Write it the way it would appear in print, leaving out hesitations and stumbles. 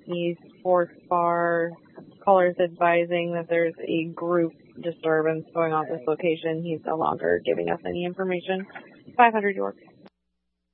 East 4th Bar. Caller's advising that there's a group disturbance going on at this location. He's no longer giving us any information. 500 York.